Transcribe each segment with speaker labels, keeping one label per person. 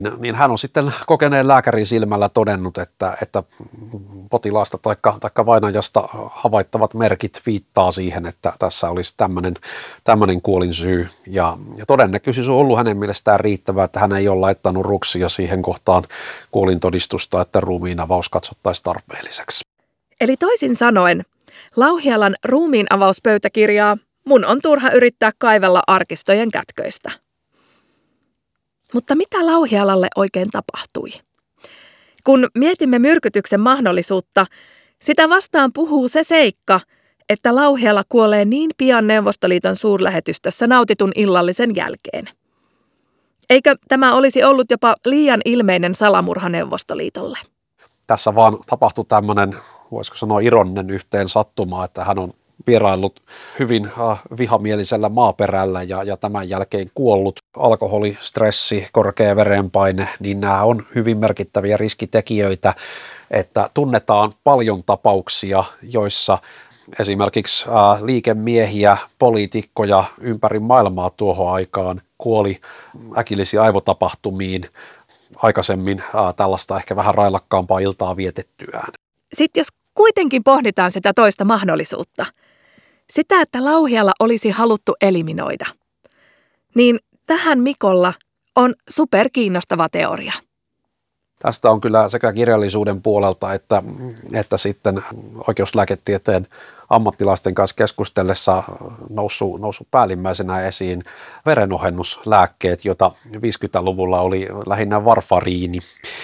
Speaker 1: Niin hän on sitten kokeneen lääkärin silmällä todennut, että potilaasta tai vainajasta havaittavat merkit viittaa siihen, että tässä olisi tämmöinen kuolinsyy. Ja todennäköisyys on ollut hänen mielestään riittävää, että hän ei ole laittanut ruksia siihen kohtaan kuolintodistusta, että ruumiinavaus katsottaisiin tarpeelliseksi.
Speaker 2: Eli toisin sanoen, Lauhialan ruumiinavauspöytäkirjaa mun on turha yrittää kaivella arkistojen kätköistä. Mutta mitä Lauhialalle oikein tapahtui? Kun mietimme myrkytyksen mahdollisuutta, sitä vastaan puhuu se seikka, että Lauhiala kuolee niin pian Neuvostoliiton suurlähetystössä nautitun illallisen jälkeen. Eikö tämä olisi ollut jopa liian ilmeinen salamurha Neuvostoliitolle?
Speaker 1: Tässä vaan tapahtui tämmöinen, voisiko sanoa ironinen yhteen sattuma, että hän on vieraillut hyvin vihamielisellä maaperällä ja tämän jälkeen kuollut. Alkoholi, stressi, korkea verenpaine, niin nämä on hyvin merkittäviä riskitekijöitä, että tunnetaan paljon tapauksia, joissa esimerkiksi liikemiehiä, poliitikkoja ympäri maailmaa tuohon aikaan kuoli äkillisiin aivotapahtumiin aikaisemmin tällaista ehkä vähän railakkaampaa iltaa vietettyään.
Speaker 2: Sitten jos kuitenkin pohditaan sitä toista mahdollisuutta, sitä, että Lauhiala olisi haluttu eliminoida, niin tähän Mikolla on superkiinnostava teoria.
Speaker 1: Tästä on kyllä sekä kirjallisuuden puolelta että sitten oikeuslääketieteen ammattilaisten kanssa keskustellessa noussut päällimmäisenä esiin verenohennuslääkkeet, joita 50-luvulla oli lähinnä varfariini.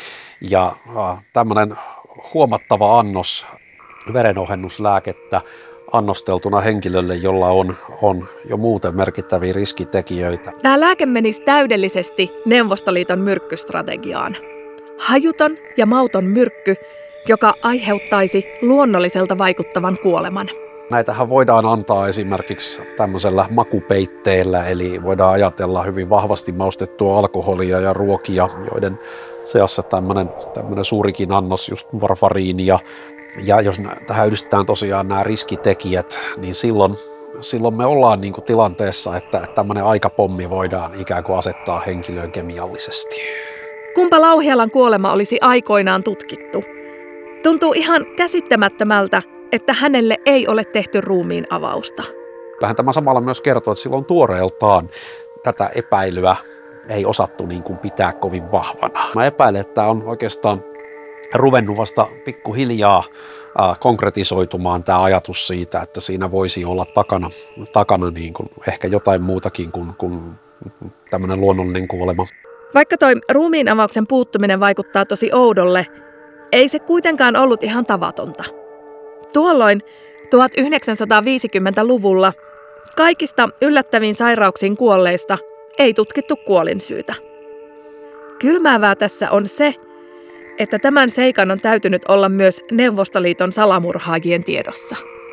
Speaker 1: Ja tämmöinen huomattava annos verenohennuslääkettä annosteltuna henkilölle, jolla on jo muuten merkittäviä riskitekijöitä.
Speaker 2: Tämä lääke menisi täydellisesti Neuvostoliiton myrkkystrategiaan. Hajuton ja mauton myrkky, joka aiheuttaisi luonnolliselta vaikuttavan kuoleman.
Speaker 1: Näitähän voidaan antaa esimerkiksi tämmöisellä makupeitteellä, eli voidaan ajatella hyvin vahvasti maustettua alkoholia ja ruokia, joiden seassa tämmöinen suurikin annos, just varfariinia. Ja jos tähän yhdistetään tosiaan nämä riskitekijät, niin silloin me ollaan niin kuin tilanteessa, että tämmöinen aikapommi voidaan ikään kuin asettaa henkilöön kemiallisesti.
Speaker 2: Kumpa Lauhialan kuolema olisi aikoinaan tutkittu? Tuntuu ihan käsittämättömältä, että hänelle ei ole tehty ruumiin avausta.
Speaker 1: Vähän tämä samalla myös kertoo, että silloin tuoreeltaan tätä epäilyä ei osattu niin kuin pitää kovin vahvana. Mä epäilen, että tämä on oikeastaan ruvennut vasta pikkuhiljaa konkretisoitumaan tämä ajatus siitä, että siinä voisi olla takana niin kuin ehkä jotain muutakin kuin tämmöinen luonnollinen kuolema.
Speaker 2: Vaikka toi ruumiin avauksen puuttuminen vaikuttaa tosi oudolle, ei se kuitenkaan ollut ihan tavatonta. Tuolloin 1950-luvulla kaikista yllättäviin sairauksiin kuolleista ei tutkittu kuolinsyytä. Kylmäävää tässä on se, että tämän seikan on täytynyt olla myös Neuvostoliiton salamurhaajien tiedossa.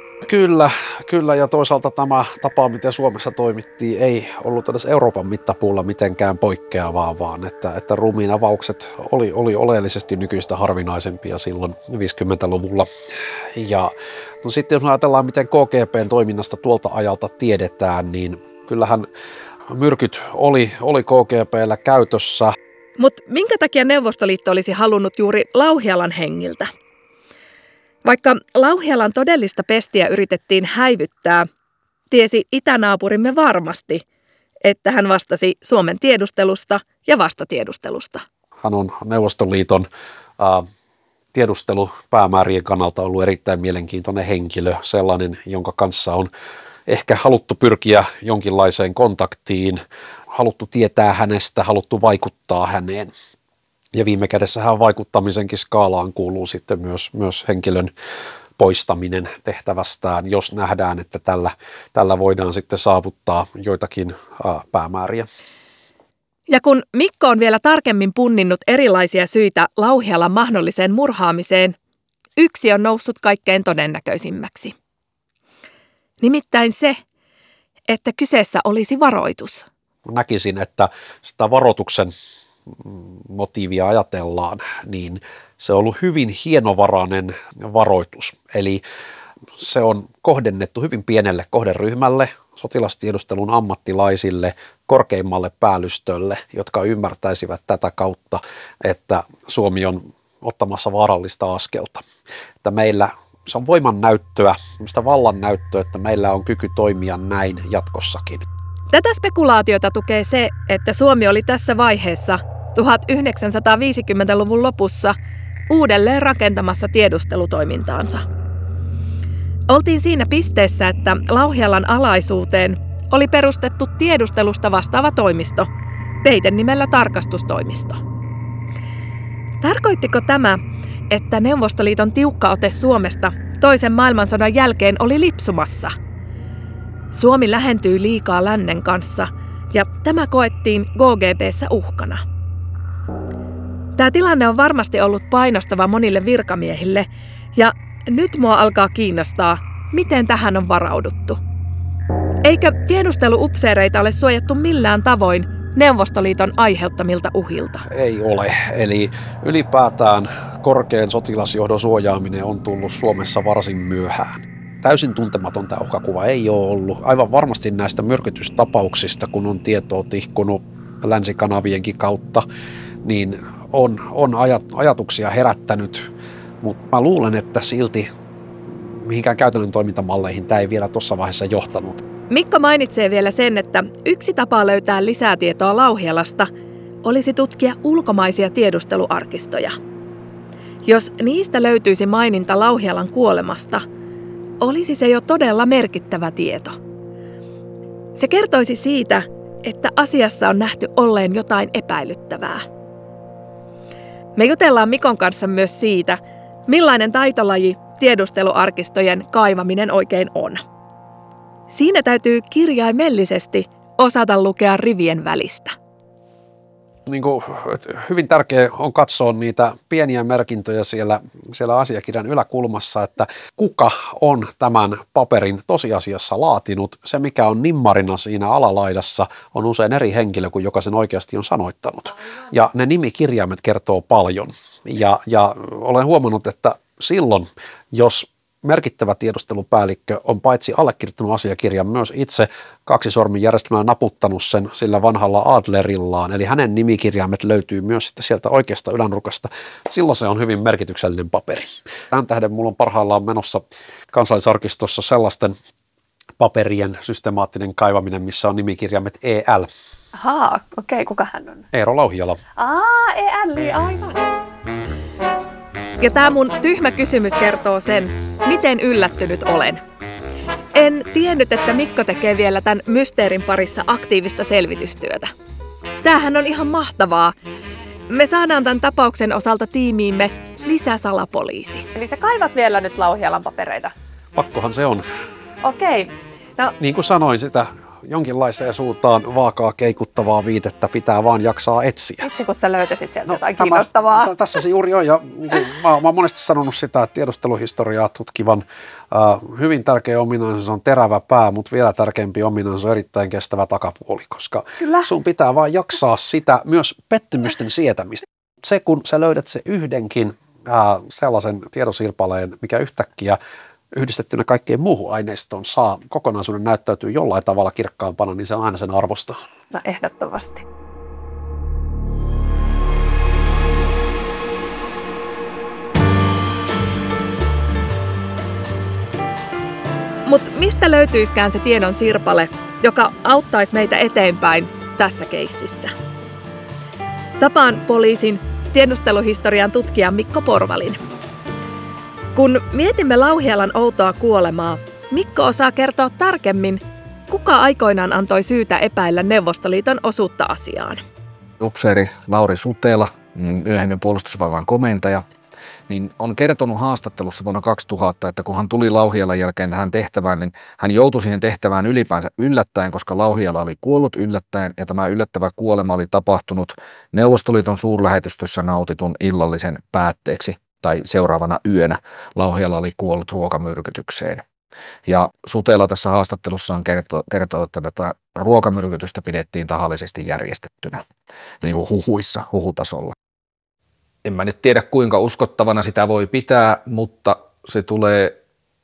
Speaker 1: Kyllä, ja toisaalta tämä tapa, miten Suomessa toimittiin, ei ollut edes Euroopan mittapuulla mitenkään poikkeavaa, vaan että ruumiin avaukset oli oleellisesti nykyistä harvinaisempia silloin 50-luvulla. Ja no sitten jos ajatellaan, miten KGB:n toiminnasta tuolta ajalta tiedetään, niin kyllähän myrkyt oli KGB:llä käytössä.
Speaker 2: Mutta minkä takia Neuvostoliitto olisi halunnut juuri Lauhialan hengiltä? Vaikka Lauhialan todellista pestiä yritettiin häivyttää, tiesi itänaapurimme varmasti, että hän vastasi Suomen tiedustelusta ja vastatiedustelusta.
Speaker 1: Hän on Neuvostoliiton tiedustelupäämäärien kannalta ollut erittäin mielenkiintoinen henkilö, sellainen, jonka kanssa on ehkä haluttu pyrkiä jonkinlaiseen kontaktiin, haluttu tietää hänestä, haluttu vaikuttaa häneen. Ja viime kädessähän vaikuttamisenkin skaalaan kuuluu sitten myös henkilön poistaminen tehtävästään, jos nähdään, että tällä voidaan sitten saavuttaa joitakin päämääriä.
Speaker 2: Ja kun Mikko on vielä tarkemmin punninnut erilaisia syitä Lauhialan mahdolliseen murhaamiseen, yksi on noussut kaikkein todennäköisimmäksi. Nimittäin se, että kyseessä olisi varoitus.
Speaker 1: Näkisin, että sitä varoituksen motiivia ajatellaan, niin se on ollut hyvin hienovarainen varoitus. Eli se on kohdennettu hyvin pienelle kohderyhmälle, sotilastiedustelun ammattilaisille, korkeimmalle päällystölle, jotka ymmärtäisivät tätä kautta, että Suomi on ottamassa vaarallista askelta. Että meillä se on voimannäyttöä, sitä vallannäyttöä, että meillä on kyky toimia näin jatkossakin.
Speaker 2: Tätä spekulaatiota tukee se, että Suomi oli tässä vaiheessa 1950-luvun lopussa uudelleen rakentamassa tiedustelutoimintaansa. Oltiin siinä pisteessä, että Lauhialan alaisuuteen oli perustettu tiedustelusta vastaava toimisto, peitenimellä tarkastustoimisto. Tarkoittiko tämä, että Neuvostoliiton tiukka ote Suomesta toisen maailmansodan jälkeen oli lipsumassa? Suomi lähentyi liikaa lännen kanssa ja tämä koettiin KGB:ssä uhkana. Tämä tilanne on varmasti ollut painostava monille virkamiehille ja nyt mua alkaa kiinnostaa, miten tähän on varauduttu. Eikä tiedusteluupseereita ole suojattu millään tavoin Neuvostoliiton aiheuttamilta uhilta?
Speaker 1: Ei ole. Eli ylipäätään korkean sotilasjohdon suojaaminen on tullut Suomessa varsin myöhään. Täysin tuntematon tämä uhkakuva ei ole ollut. Aivan varmasti näistä myrkytystapauksista, kun on tietoa tihkunut länsikanavienkin kautta, niin on ajatuksia herättänyt. Mutta mä luulen, että silti mihinkään käytännön toimintamalleihin tämä ei vielä tuossa vaiheessa johtanut.
Speaker 2: Mikko mainitsee vielä sen, että yksi tapa löytää lisää tietoa Lauhialasta olisi tutkia ulkomaisia tiedusteluarkistoja. Jos niistä löytyisi maininta Lauhialan kuolemasta, olisi se jo todella merkittävä tieto. Se kertoisi siitä, että asiassa on nähty olleen jotain epäilyttävää. Me jutellaan Mikon kanssa myös siitä, millainen taitolaji tiedusteluarkistojen kaivaminen oikein on. Siinä täytyy kirjaimellisesti osata lukea rivien välistä.
Speaker 1: Hyvin tärkeää on katsoa niitä pieniä merkintöjä siellä asiakirjan yläkulmassa, että kuka on tämän paperin tosiasiassa laatinut. Se, mikä on nimmarina siinä alalaidassa, on usein eri henkilö kuin joka sen oikeasti on sanoittanut. Ja ne nimikirjaimet kertoo paljon. Ja olen huomannut, että silloin, jos merkittävä tiedustelupäällikkö on paitsi allekirjoittanut asiakirjan myös itse kaksisormin järjestelmällä naputtanut sen sillä vanhalla Adlerillaan, eli hänen nimikirjaimet löytyy myös sitten sieltä oikeasta ylänurkasta. Silloin se on hyvin merkityksellinen paperi. Tämän tähden mulla on parhaillaan menossa Kansallisarkistossa sellaisten paperien systemaattinen kaivaminen, missä on nimikirjaimet EL.
Speaker 2: Ahaa, okei, kuka hän on?
Speaker 1: Eero Lauhiala.
Speaker 2: EL, aivan. Ja tämä mun tyhmä kysymys kertoo sen, miten yllättynyt olen. En tiennyt, että Mikko tekee vielä tämän mysteerin parissa aktiivista selvitystyötä. Tämähän on ihan mahtavaa. Me saadaan tämän tapauksen osalta tiimiimme lisäsalapoliisi.
Speaker 3: Eli sä kaivat vielä nyt Lauhialan papereita?
Speaker 1: Pakkohan se on.
Speaker 3: Okei. No.
Speaker 1: Niin kuin sanoin, sitä jonkinlaiseen suuntaan vaakaa keikuttavaa viitettä pitää vaan jaksaa etsiä.
Speaker 3: Itse kun sä löytäisit sieltä jotain kiinnostavaa.
Speaker 1: Tässä se juuri on. Ja mä oon monesti sanonut sitä, että tiedusteluhistoriaa tutkivan hyvin tärkeä ominaisuus on terävä pää, mutta vielä tärkeämpi ominaisuus on erittäin kestävä takapuoli, koska sun pitää vaan jaksaa sitä myös pettymysten sietämistä. Se, kun sä löydät se yhdenkin sellaisen tiedosirpaleen, mikä yhtäkkiä yhdistettynä kaikkeen muuhun aineistoon saa kokonaisuuden näyttäytyy jollain tavalla kirkkaampana, niin se on aina sen arvosta.
Speaker 3: No ehdottomasti.
Speaker 2: Mutta mistä löytyiskään se tiedon sirpale, joka auttaisi meitä eteenpäin tässä keississä? Tapaan poliisin tiedusteluhistorian tutkijan Mikko Porvalin. Kun mietimme Lauhialan outoa kuolemaa, Mikko osaa kertoa tarkemmin, kuka aikoinaan antoi syytä epäillä Neuvostoliiton osuutta asiaan.
Speaker 4: Upseeri Lauri Sutela, myöhemmin puolustusvoiman komentaja, niin on kertonut haastattelussa vuonna 2000, että kun hän tuli Lauhialan jälkeen tähän tehtävään, niin hän joutui siihen tehtävään ylipäänsä yllättäen, koska Lauhiala oli kuollut yllättäen ja tämä yllättävä kuolema oli tapahtunut Neuvostoliiton suurlähetystössä nautitun illallisen päätteeksi. Tai seuraavana yönä Lauhiala oli kuollut ruokamyrkytykseen. Ja Sutela tässä haastattelussaan kertoo, että tätä ruokamyrkytystä pidettiin tahallisesti järjestettynä, niin kuin huhutasolla. En mä nyt tiedä, kuinka uskottavana sitä voi pitää, mutta se tulee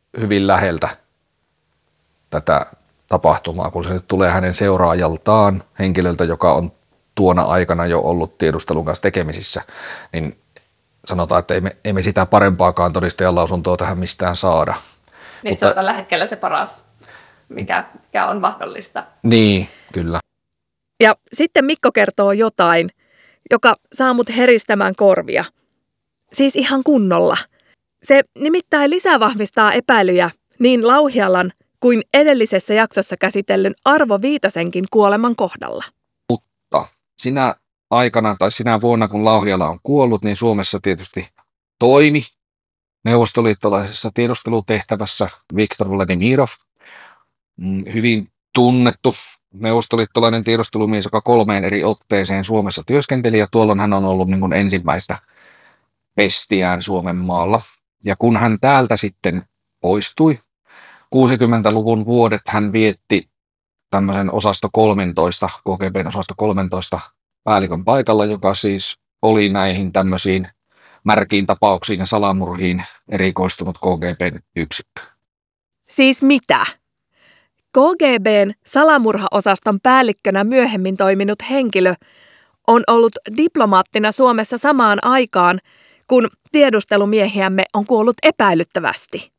Speaker 4: hyvin läheltä tätä tapahtumaa, kun se nyt tulee hänen seuraajaltaan, henkilöltä, joka on tuona aikana jo ollut tiedustelun kanssa tekemisissä, niin sanotaan, että ei me sitä parempaakaan todistajan lausuntoa tähän mistään saada.
Speaker 3: Niin, mutta se on tällä hetkellä se paras, mikä on mahdollista.
Speaker 4: Niin, kyllä.
Speaker 2: Ja sitten Mikko kertoo jotain, joka saa mut heristämään korvia. Siis ihan kunnolla. Se nimittäin lisävahvistaa epäilyjä niin Lauhialan kuin edellisessä jaksossa käsitellyn Arvo Viitasenkin kuoleman kohdalla.
Speaker 4: Mutta sinä aikana tai sinä vuonna, kun Lauhiala on kuollut, niin Suomessa tietysti toimi neuvostoliittolaisessa tiedustelutehtävässä Viktor Vladimirov, hyvin tunnettu neuvostoliittolainen tiedustelumies, joka 3 eri otteeseen Suomessa työskenteli, ja tuolloin hän on ollut niin kuin ensimmäistä pestiään Suomen maalla. Ja kun hän täältä sitten poistui, 60-luvun vuodet hän vietti tämmöisen osasto 13, KGB:n osasto 13 päällikön paikalla, joka siis oli näihin tämmöisiin märkiin tapauksiin ja salamurhiin erikoistunut KGB:n yksikkö.
Speaker 2: Siis mitä? KGB:n salamurhaosaston päällikkönä myöhemmin toiminut henkilö on ollut diplomaattina Suomessa samaan aikaan, kun tiedustelumiehiämme on kuollut epäilyttävästi.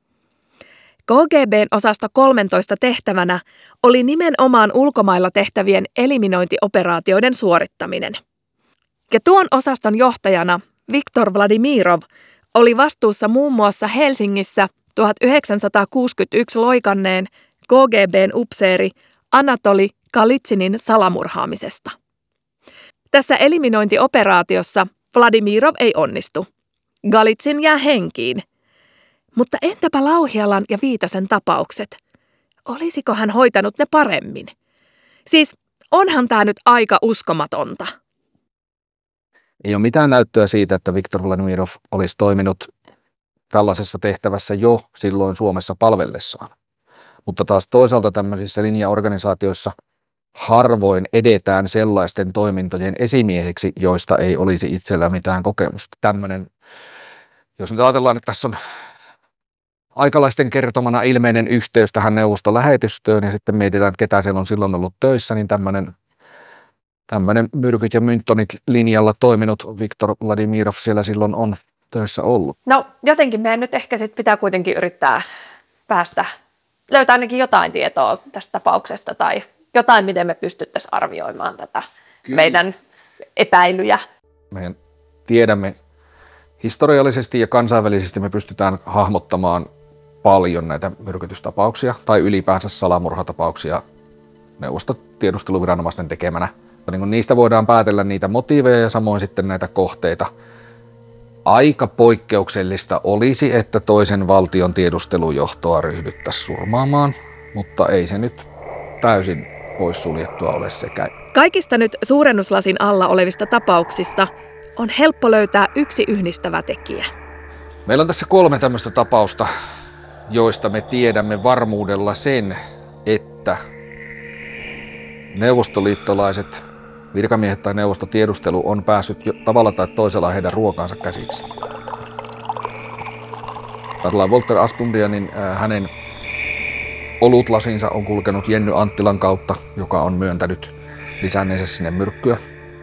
Speaker 2: KGB:n osasto 13 tehtävänä oli nimenomaan ulkomailla tehtävien eliminointioperaatioiden suorittaminen. Ja tuon osaston johtajana Viktor Vladimirov oli vastuussa muun muassa Helsingissä 1961 loikanneen KGB:n upseeri Anatoli Galitsinin salamurhaamisesta. Tässä eliminointioperaatiossa Vladimirov ei onnistu. Galitsin jää henkiin. Mutta entäpä Lauhialan ja Viitasen tapaukset? Olisiko hän hoitanut ne paremmin? Siis onhan tämä nyt aika uskomatonta.
Speaker 4: Ei ole mitään näyttöä siitä, että Viktor Vladimirov olisi toiminut tällaisessa tehtävässä jo silloin Suomessa palvellessaan. Mutta taas toisaalta tämmöisissä linjaorganisaatioissa harvoin edetään sellaisten toimintojen esimieheksi, joista ei olisi itsellä mitään kokemusta. Tämmöinen, jos nyt ajatellaan, että tässä on aikalaisten kertomana ilmeinen yhteys tähän neuvostolähetystöön ja sitten mietitään, että ketä siellä on silloin ollut töissä, niin tämmöinen myrkyt ja mynttonit linjalla toiminut Viktor Vladimirov siellä silloin on töissä ollut.
Speaker 3: No jotenkin meidän nyt ehkä sit pitää kuitenkin yrittää löytää ainakin jotain tietoa tästä tapauksesta tai jotain, miten me pystyttäisiin arvioimaan tätä meidän epäilyjä.
Speaker 4: Me tiedämme historiallisesti ja kansainvälisesti me pystytään hahmottamaan paljon näitä myrkytystapauksia tai ylipäänsä salamurhatapauksia neuvostotiedusteluviranomaisten tekemänä. Niin niistä voidaan päätellä niitä motiiveja ja samoin sitten näitä kohteita. Aika poikkeuksellista olisi, että toisen valtion tiedustelujohtoa ryhdyttäisiin surmaamaan, mutta ei se nyt täysin poissuljettua ole sekään.
Speaker 2: Kaikista nyt suurennuslasin alla olevista tapauksista on helppo löytää yksi yhdistävä tekijä.
Speaker 4: Meillä on tässä 3 tämmöistä tapausta, joista me tiedämme varmuudella sen, että neuvostoliittolaiset virkamiehet tai neuvostotiedustelu on päässyt tavalla tai toisella heidän ruokaansa käsiksi. Katsotaan Walter Asplundia, niin hänen olutlasinsa on kulkenut Jenny Anttilan kautta, joka on myöntänyt lisänneensä sinne myrkkyä.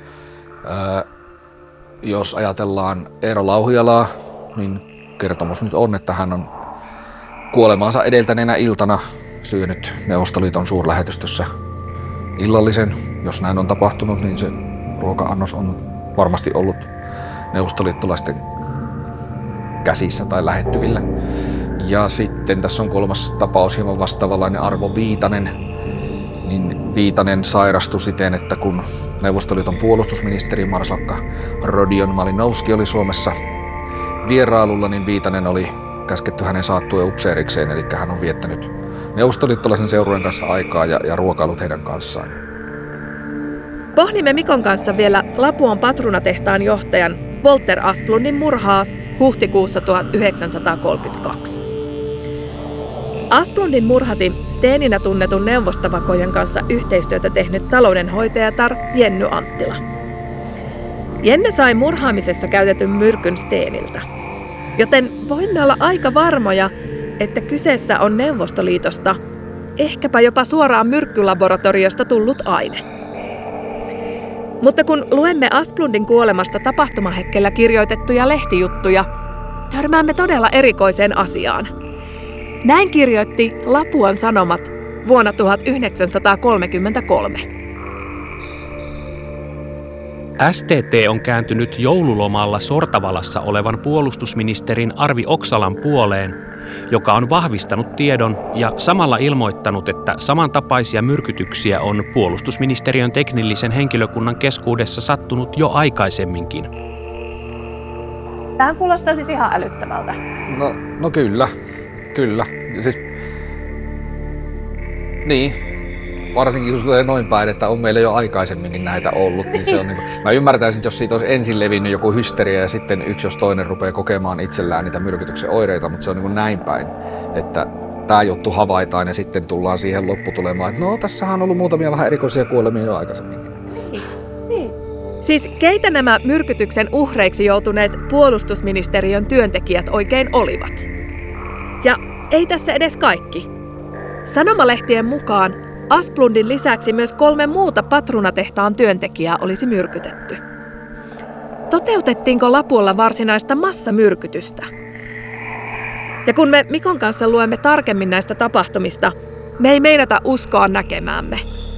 Speaker 4: Jos ajatellaan Eero Lauhialaa, niin kertomus nyt on, että hän on kuolemaansa edeltäneenä iltana syönyt Neuvostoliiton suurlähetystössä illallisen. Jos näin on tapahtunut, niin se ruoka-annos on varmasti ollut neuvostoliittolaisten käsissä tai lähettyvillä. Ja sitten tässä on 3. tapaus, hieman vastaavanlainen Arvo Viitanen. Niin Viitanen sairastui siten, että kun Neuvostoliiton puolustusministeri Marsalkka Rodion Malinovski oli Suomessa vierailulla, niin Viitanen oli käsketty hänen saattue upseerikseen, eli hän on viettänyt neuvostoliittolaisen seurueen kanssa aikaa ja ruokailut heidän kanssaan.
Speaker 2: Pohdimme Mikon kanssa vielä Lapuan patruunatehtaan johtajan Walter Asplundin murhaa huhtikuussa 1932. Asplundin murhasi Steninä tunnetun neuvostovakojen kanssa yhteistyötä tehnyt taloudenhoitajatar Jenny Anttila. Jenny sai murhaamisessa käytetyn myrkyn Steniltä, joten voimme olla aika varmoja, että kyseessä on Neuvostoliitosta, ehkäpä jopa suoraan myrkkylaboratoriosta tullut aine. Mutta kun luemme Asplundin kuolemasta tapahtumahetkellä kirjoitettuja lehtijuttuja, törmäämme todella erikoiseen asiaan. Näin kirjoitti Lapuan Sanomat vuonna 1933.
Speaker 5: STT on kääntynyt joululomalla Sortavalassa olevan puolustusministerin Arvi Oksalan puoleen, joka on vahvistanut tiedon ja samalla ilmoittanut, että samantapaisia myrkytyksiä on puolustusministeriön teknillisen henkilökunnan keskuudessa sattunut jo aikaisemminkin.
Speaker 3: Tämähän kuulostaa siis ihan älyttömältä.
Speaker 4: No kyllä. Siis, niin. Varsinkin kun tulee noin päin, että on meillä jo aikaisemminkin näitä ollut, niin se on niin kuin, mä ymmärtäisin, että jos siitä olisi ensin levinnyt joku hysteria ja sitten yksi jos toinen rupeaa kokemaan itsellään niitä myrkytyksen oireita, mutta se on niin kuin näin päin, että tämä juttu havaitaan ja sitten tullaan siihen lopputulemaan, että no tässähän on ollut muutamia vähän erikoisia kuolemia jo aikaisemminkin.
Speaker 2: Niin. Siis keitä nämä myrkytyksen uhreiksi joutuneet puolustusministeriön työntekijät oikein olivat? Ja ei tässä edes kaikki. Sanomalehtien mukaan Asplundin lisäksi myös 3 muuta patruunatehtaan työntekijää olisi myrkytetty. Toteutettiinko Lapualla varsinaista massamyrkytystä? Ja kun me Mikon kanssa luemme tarkemmin näistä tapahtumista, me ei meinata uskoa näkemäämme.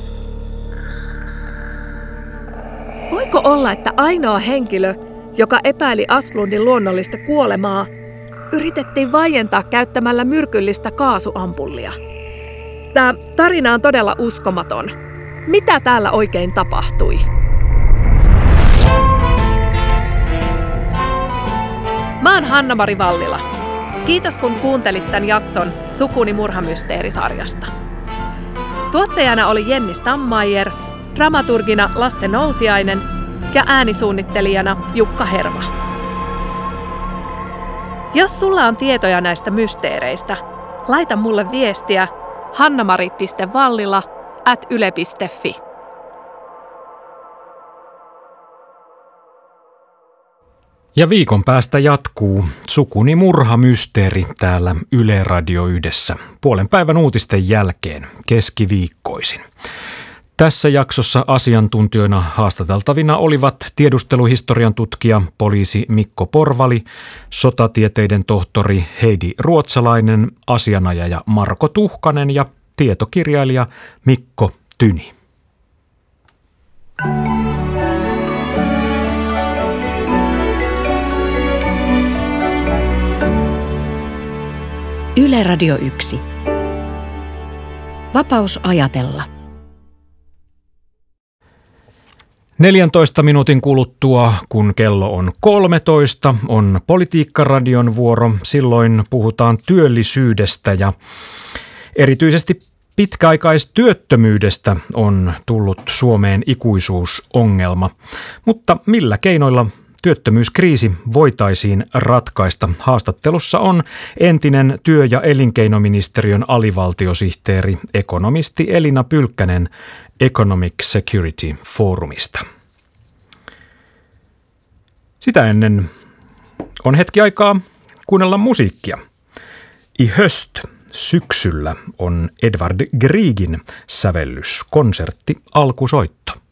Speaker 2: Voiko olla, että ainoa henkilö, joka epäili Asplundin luonnollista kuolemaa, yritettiin vaientaa käyttämällä myrkyllistä kaasuampullia? Tämä tarina on todella uskomaton. Mitä täällä oikein tapahtui? Mä oon Hanna-Mari Vallila. Kiitos kun kuuntelit tämän jakson Sukuni murhamysteerisarjasta. Tuottajana oli Jenni Stammaier, dramaturgina Lasse Nousiainen ja äänisuunnittelijana Jukka Herva. Jos sulla on tietoja näistä mysteereistä, laita mulle viestiä hannamari.vallila@yle.fi.
Speaker 6: Ja viikon päästä jatkuu Sukuni murhamysteeri täällä Yle Radio Yhdessä puolen päivän uutisten jälkeen keskiviikkoisin. Tässä jaksossa asiantuntijoina haastateltavina olivat tiedusteluhistorian tutkija poliisi Mikko Porvali, sotatieteiden tohtori Heidi Ruotsalainen, asianajaja Marko Tuhkanen ja tietokirjailija Mikko Tyni.
Speaker 7: Yle Radio 1. Vapaus ajatella.
Speaker 6: 14 minuutin kuluttua, kun kello on 13, on Politiikkaradion vuoro. Silloin puhutaan työllisyydestä ja erityisesti pitkäaikaistyöttömyydestä on tullut Suomeen ikuisuusongelma. Mutta millä keinoilla työttömyyskriisi voitaisiin ratkaista? Haastattelussa on entinen työ- ja elinkeinoministeriön alivaltiosihteeri, ekonomisti Elina Pylkkänen Economic Security Forumista. Sitä ennen on hetki aikaa kuunnella musiikkia. I höst syksyllä on Edvard Griegin sävellys, konsertti, alkusoitto.